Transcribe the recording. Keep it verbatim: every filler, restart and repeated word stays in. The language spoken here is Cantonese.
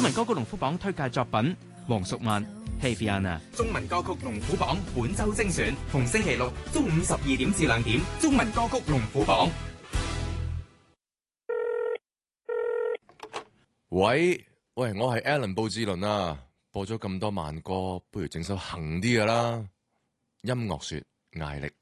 中文歌曲龍虎榜推介作品，黃淑蔓《希菲亞娜》。 中文歌曲龍虎榜本周精選，逢星期六中午十二點至兩點，中文歌曲龍虎榜。 喂喂，我係 Alan 布志倫啊！播咗咁多慢歌，不如整首行啲㗎啦。音樂說艾力。